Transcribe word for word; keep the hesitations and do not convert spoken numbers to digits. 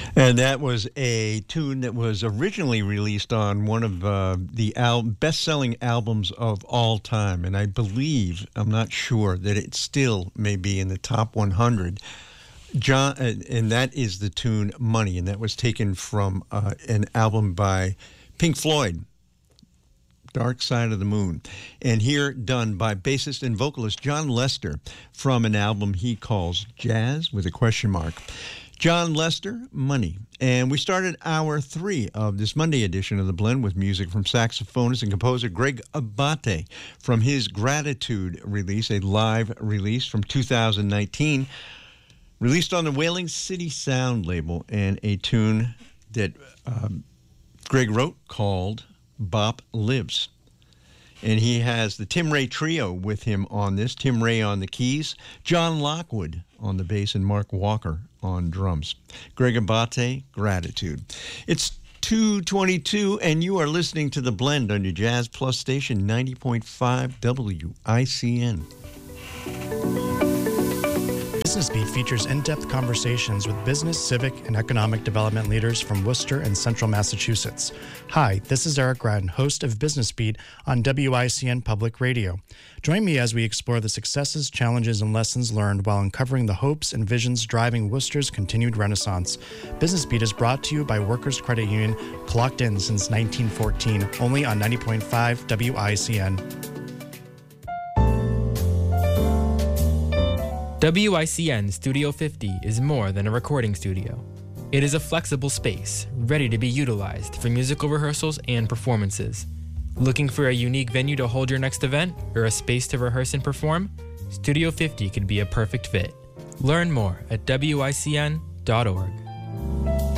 And that was a tune that was originally released on one of uh, the al- best-selling albums of all time. And I believe, I'm not sure, that it still may be in the top one hundred. John, and that is the tune Money, and that was taken from uh, an album by Pink Floyd, Dark Side of the Moon. And here done by bassist and vocalist John Lester from an album he calls Jazz with a question mark. John Lester, Money. And we started hour three of this Monday edition of The Blend with music from saxophonist and composer Greg Abate from his Gratitude release, a live release from two thousand nineteen, released on the Wailing City Sound label, and a tune that um, Greg wrote called Bop Lives. And he has the Tim Ray Trio with him on this. Tim Ray on the keys, John Lockwood on the bass, and Mark Walker on drums. Greg Abate, Gratitude. It's two twenty-two, and you are listening to The Blend on your Jazz Plus station, ninety point five W I C N. Business Beat features in-depth conversations with business, civic, and economic development leaders from Worcester and Central Massachusetts. Hi, this is Eric Gratton, host of Business Beat on W I C N Public Radio. Join me as we explore the successes, challenges, and lessons learned while uncovering the hopes and visions driving Worcester's continued renaissance. Business Beat is brought to you by Workers Credit Union, clocked in since nineteen fourteen, only on ninety point five W I C N. W I C N Studio fifty is more than a recording studio. It is a flexible space, ready to be utilized for musical rehearsals and performances. Looking for a unique venue to hold your next event or a space to rehearse and perform? Studio fifty could be a perfect fit. Learn more at W I C N dot org.